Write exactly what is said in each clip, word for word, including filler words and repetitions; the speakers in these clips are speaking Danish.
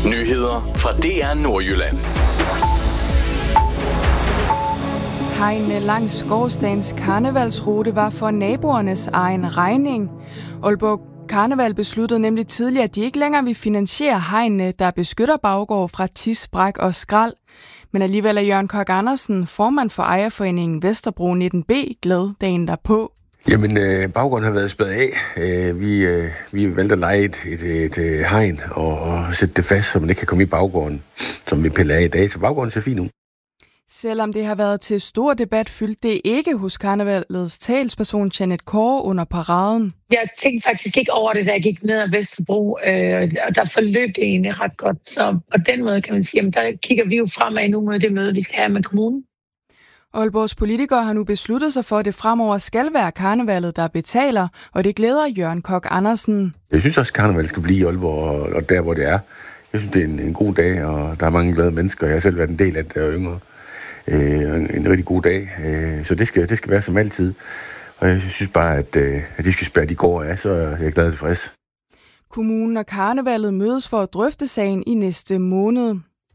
Nyheder fra D R Nordjylland. Hegnet langs gårdsdagens karnevalsrute var for naboernes egen regning. Aalborg Karneval besluttede nemlig tidligere, at de ikke længere vil finansiere hegnene, der beskytter baggård fra tis, bræk og skrald. Men alligevel er Jørgen Koch Andersen, formand for ejerforeningen Vesterbro nitten B, glad dagen derpå. Jamen, øh, baggården har været spædet af. Øh, vi, øh, vi valgte at leje et, et, et, et hegn og, og sætte det fast, så man ikke kan komme i baggården, som vi piller af i dag. Så baggården ser fint ud. Selvom det har været til stor debat, fyldte det ikke hos karnevalets talsperson Janet Kåre under paraden. Jeg tænkte faktisk ikke over det, da jeg gik ned ad Vesterbro, øh, og der forløb det egentlig ret godt. Så på den måde kan man sige, at der kigger vi jo fremad nu med det møde, vi skal have med kommunen. Aalborgs politikere har nu besluttet sig for, at det fremover skal være karnevalet, der betaler, og det glæder Jørgen Koch Andersen. Jeg synes også, at karnevalet skal blive i Aalborg, og der, hvor det er. Jeg synes, det er en, en god dag, og der er mange glade mennesker. Jeg har selv været en del af det, der er yngre. Øh, en, en rigtig god dag. Øh, så det skal, det skal være som altid. Og jeg synes bare, at, øh, at de skal spærre de går af, så er jeg glad og tilfreds. Kommunen og karnevalet mødes for at drøfte sagen i næste måned.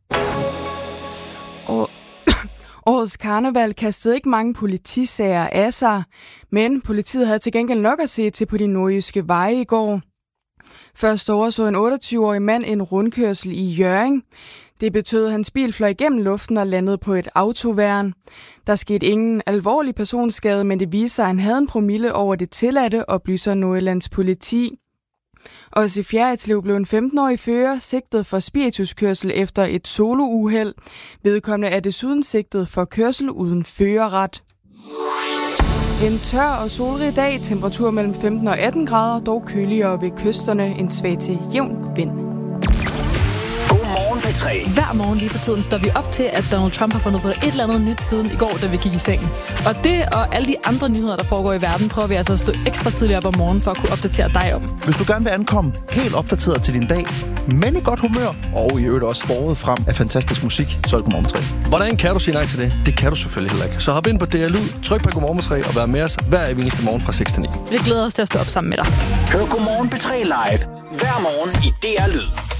Og årets karneval kastede ikke mange politisager af sig, men politiet havde til gengæld nok at se til på de nordjyske veje i går. Først overså en otteogtyve-årig mand en rundkørsel i Hjørring. Det betød, at hans bil fløj igennem luften og landede på et autoværn. Der skete ingen alvorlig personskade, men det viste sig, at han havde en promille over det tilladte, oplyser Nordjyllands politi. Også i Fjerritslev blev en femten-årig fører sigtet for spirituskørsel efter et solouheld. Vedkommende er desuden sigtet for kørsel uden førerret. En tør og solrig dag, temperatur mellem femten og atten grader, dog køligere ved kysterne, en svag til jævn vind. Godmorgen P tre. Hver morgen lige for tiden står vi op til, at Donald Trump har fundet på et eller andet nyt siden i går, da vi gik i sengen. Og det og alle de andre nyheder, der foregår i verden, prøver vi altså at stå ekstra tidligt op om morgenen for at kunne opdatere dig om. Hvis du gerne vil ankomme helt opdateret til din dag, men i godt humør, og i øvrigt også båret frem af fantastisk musik, så er det Godmorgen P tre. Hvordan kan du sige nej til det? Det kan du selvfølgelig heller ikke. Så hop ind på D R Lyd, tryk på Godmorgen P tre og vær med os hver eneste morgen fra seks til ni. Vi glæder os til at stå op sammen med dig. Hør Godmorgen P tre live hver morgen i D R Lyd.